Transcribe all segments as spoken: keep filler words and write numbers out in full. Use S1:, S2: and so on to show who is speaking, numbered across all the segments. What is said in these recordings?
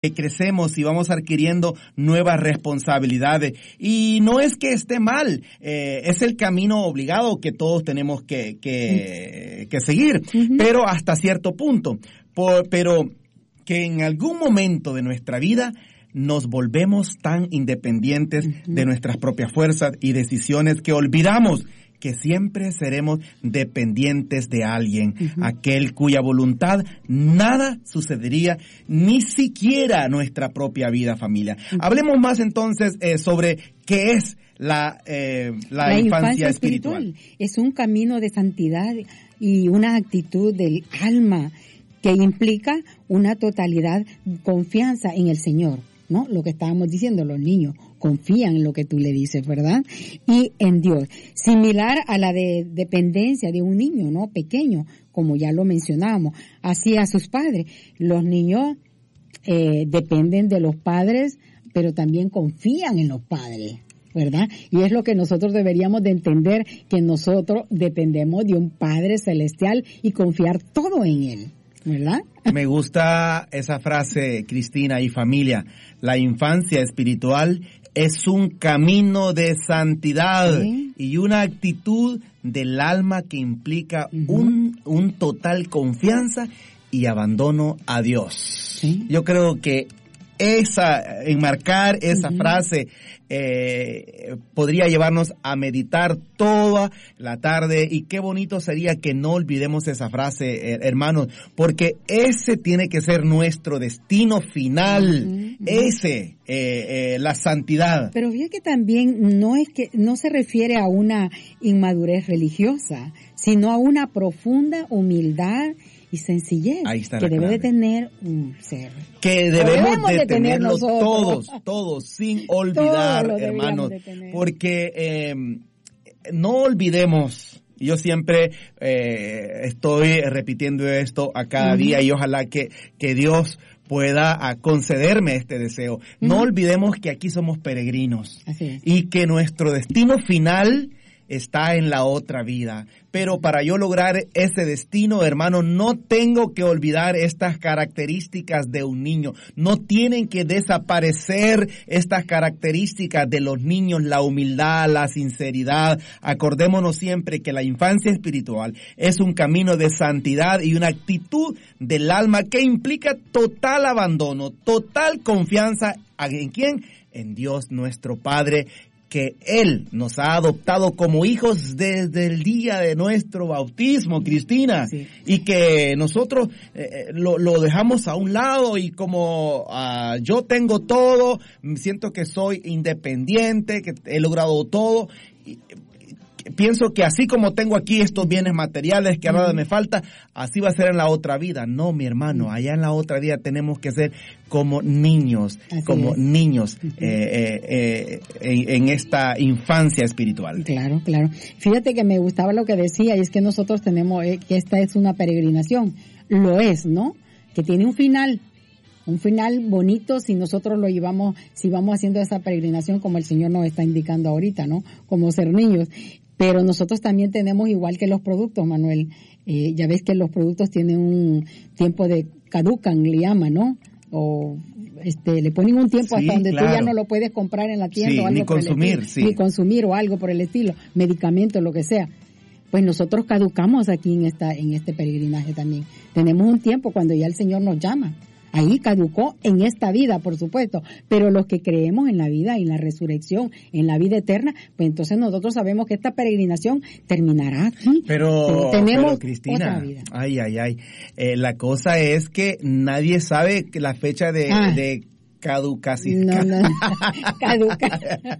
S1: que crecemos y vamos adquiriendo nuevas responsabilidades. Y no es que esté mal, eh, es el camino obligado que todos tenemos que, que, que seguir, uh-huh. pero hasta cierto punto. Por, pero que en algún momento de nuestra vida nos volvemos tan independientes uh-huh. de nuestras propias fuerzas y decisiones que olvidamos que siempre seremos dependientes de alguien, uh-huh. aquel cuya voluntad nada sucedería, ni siquiera nuestra propia vida, familia. Uh-huh. Hablemos más entonces eh, sobre qué es la, eh, la,
S2: la
S1: infancia,
S2: infancia
S1: espiritual.
S2: espiritual. Es un camino de santidad y una actitud del alma que implica una totalidad de confianza en el Señor, ¿no? Lo que estábamos diciendo, los niños confían en lo que tú le dices, ¿verdad? Y en Dios. Similar a la de dependencia de un niño, ¿no? Pequeño, como ya lo mencionábamos, así a sus padres. Los niños eh, dependen de los padres, pero también confían en los padres, ¿verdad? Y es lo que nosotros deberíamos de entender, que nosotros dependemos de un Padre Celestial y confiar todo en Él, ¿verdad?
S1: Me gusta esa frase, Cristina y familia. La infancia espiritual es un camino de santidad, ¿sí? Y una actitud del alma que implica uh-huh. un, un total confianza y abandono a Dios. ¿Sí? Yo creo que esa, enmarcar esa uh-huh. frase eh, podría llevarnos a meditar toda la tarde, y qué bonito sería que no olvidemos esa frase, eh, hermanos, porque ese tiene que ser nuestro destino final, uh-huh. ese, eh, eh, la santidad.
S2: Pero fíjate que también no es que, no se refiere a una inmadurez religiosa, sino a una profunda humildad y sencillez que debe de tener un ser.
S1: Que debemos, debemos de, de tenerlo todos, todos, sin olvidar, hermanos, porque eh, no olvidemos. Yo siempre eh, estoy repitiendo esto a cada uh-huh. día, y ojalá que, que Dios pueda concederme este deseo. Uh-huh. No olvidemos que aquí somos peregrinos. Así es. Y que nuestro destino final está en la otra vida. Pero para yo lograr ese destino, hermano, no tengo que olvidar estas características de un niño. No tienen que desaparecer estas características de los niños, la humildad, la sinceridad. Acordémonos siempre que la infancia espiritual es un camino de santidad y una actitud del alma que implica total abandono, total confianza. ¿En quién? En Dios nuestro Padre, que Él nos ha adoptado como hijos desde el día de nuestro bautismo, Cristina, sí. Y que nosotros eh, lo, lo dejamos a un lado, y como uh, yo tengo todo, siento que soy independiente, que he logrado todo, y, pienso que así como tengo aquí estos bienes materiales que a nada me falta, así va a ser en la otra vida. No, mi hermano, allá en la otra vida tenemos que ser como niños, así como es. niños uh-huh. eh, eh, en, en esta infancia espiritual.
S2: Claro, claro. Fíjate que me gustaba lo que decía, y es que nosotros tenemos, eh, que esta es una peregrinación. Lo es, ¿no? Que tiene un final. Un final bonito si nosotros lo llevamos, si vamos haciendo esa peregrinación como el Señor nos está indicando ahorita, ¿no? Como ser niños. Pero nosotros también tenemos, igual que los productos, Manuel, eh, ya ves que los productos tienen un tiempo de caducan, le llaman, ¿no? O este le ponen un tiempo sí, hasta donde claro. tú ya no lo puedes comprar en la tienda, sí, o algo
S1: ni
S2: por
S1: consumir,
S2: el estilo,
S1: sí.
S2: ni consumir o algo por el estilo, medicamentos, lo que sea. Pues nosotros caducamos aquí en esta en este peregrinaje también. Tenemos un tiempo cuando ya el Señor nos llama. Ahí caducó en esta vida, por supuesto, pero los que creemos en la vida y en la resurrección, en la vida eterna, pues entonces nosotros sabemos que esta peregrinación terminará aquí.
S1: Pero,
S2: pero tenemos
S1: pero Cristina,
S2: otra vida.
S1: ay, ay, ay, eh, la cosa es que nadie sabe que la fecha de, ah. de caducacidad.
S2: No, no, caduca.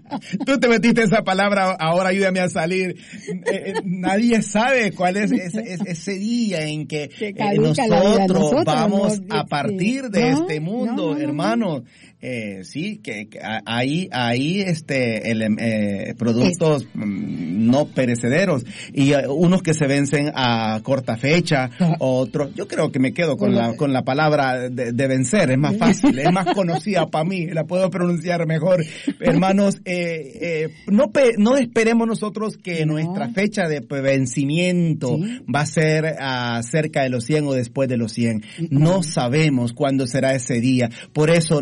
S1: Tú te metiste esa palabra, ahora ayúdame a salir. Eh, nadie sabe cuál es ese, ese día en que eh, nosotros, nosotros vamos no, a partir sí. de no, este mundo, no, no, hermanos. Eh, sí, que, que ahí, ahí, este, el, eh, productos este. no perecederos, y uh, unos que se vencen a corta fecha, otros, yo creo que me quedo con la, con la palabra de, de vencer, es más fácil, es más conocido. decía, para mí, la puedo pronunciar mejor. Hermanos, eh, eh, no, pe, no esperemos nosotros que no. nuestra fecha de vencimiento ¿sí? va a ser uh, cerca de los cien o después de los cien. No sabemos cuándo será ese día. Por eso